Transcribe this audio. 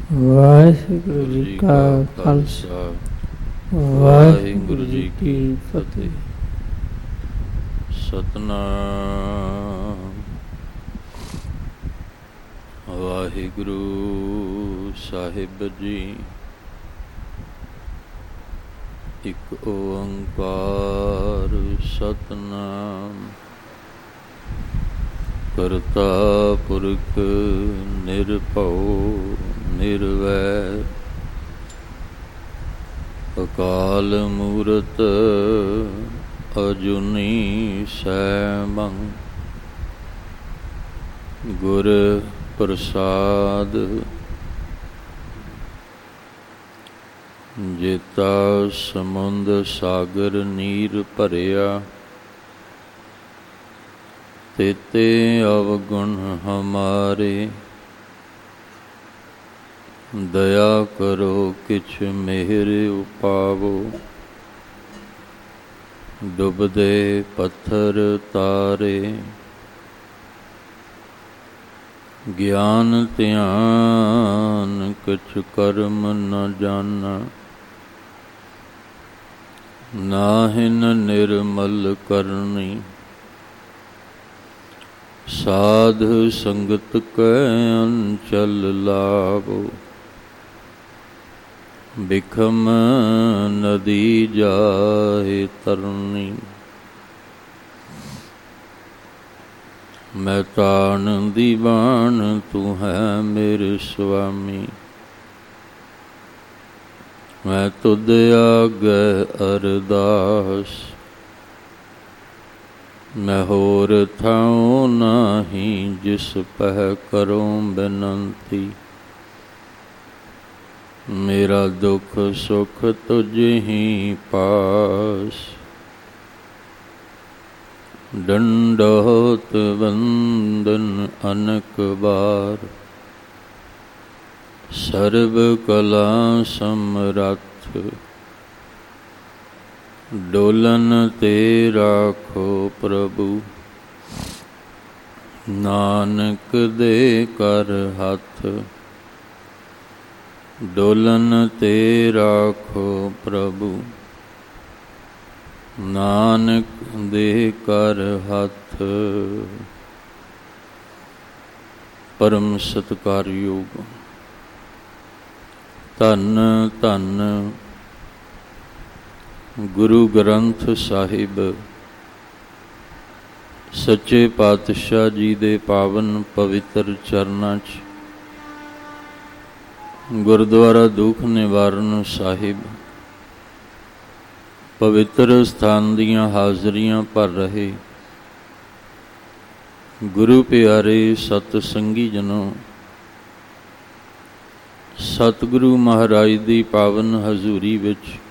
ਵਾਹਿਗੁਰੂ ਜੀ ਕਾ ਖਾਲਸਾ, ਵਾਹਿਗੁਰੂ ਜੀ ਕੀ ਫਤਿਹ। ਸਤਿਨਾਮ। ਵਾਹਿਗੁਰੂ ਸਾਹਿਬ ਜੀ। ਇੱਕ ਓੰਕਾਰ ਸਤਿਨਾਮ। ਕਰਤਾ ਪੁਰਖ ਨਿਰਭਉ ਨਿਰਵੈਰ, ਅਕਾਲ ਮੂਰਤ ਅਜੂਨੀ ਸੈਭੰ, ਗੁਰ ਪ੍ਰਸਾਦ ਜੇਤਾ ਸਮੁੰਦ ਸਾਗਰ ਨੀਰ ਭਰਿਆ, ਤੇਤੇ ਅਵਗੁਣ ਹਮਾਰੇ, ਦਇਆ ਕਰੋ ਕਿਛ ਮਿਹਰ ਉਪਾਵੋ, ਡੁੱਬਦੇ ਪੱਥਰ ਤਾਰੇ, ਗਿਆਨ ਧਿਆਨ ਕਿਛ ਕਰਮ ਨ ਜਾਣਾ, ਨਾਹਿਨ ਨਿਰਮਲ ਕਰਨੀ, ਸਾਧ ਸੰਗਤ ਕੈ ਅੰਚਲ ਲਾਵੋ, ਬਿਖਮ ਨਦੀ ਜਾਏ ਤਰਨੀ, ਮੈਂ ਤਾਣ ਦੀਵਾਨ ਤੂੰ ਹੈ ਮੇਰੇ ਸੁਆਮੀ, ਮੈਂ ਤੁਧ ਆਗੇ ਅਰਦਾਸ, ਮੈਂ ਹੋਰ ਥਾਉ ਨਾਹੀ ਜਿਸ ਪਹਿ ਕਰੋ ਬੇਨੰਤੀ, ਮੇਰਾ ਦੁੱਖ ਸੁਖ ਤੁਝ ਹੀ ਪਾਸ, ਡੰਡੋਤ ਵੰਦਨ ਅਨਕ ਬਾਰ, ਸਰਬ ਕਲਾ ਸਮਰੱਥ, ਡੋਲਨ ਤੇ ਰਾਖੋ ਪ੍ਰਭੂ, ਨਾਨਕ ਦੇ ਕਰ ਹੱਥ, ਡੋਲਨ ਤੇ ਰਾਖੋ ਪ੍ਰਭੂ, ਨਾਨਕ ਦੇ ਕਰ ਹੱਥ। ਪਰਮ ਸਤਿਕਾਰਯੋਗ ਧੰਨ ਧੰਨ ਗੁਰੂ ਗ੍ਰੰਥ ਸਾਹਿਬ ਸੱਚੇ ਪਾਤਸ਼ਾਹ ਜੀ ਦੇ ਪਾਵਨ ਪਵਿੱਤਰ ਚਰਨਾਂ 'ਚ ਗੁਰਦੁਆਰਾ ਦੁੱਖ ਨਿਵਾਰਨ ਸਾਹਿਬ ਪਵਿੱਤਰ ਸਥਾਨ ਦੀਆਂ ਹਾਜ਼ਰੀਆਂ ਭਰ ਰਹੇ ਗੁਰੂ ਪਿਆਰੇ ਸਤ ਸੰਗੀ ਜਨੋ, ਸਤਿਗੁਰੂ ਮਹਾਰਾਜ ਦੀ ਪਾਵਨ ਹਜ਼ੂਰੀ ਵਿੱਚ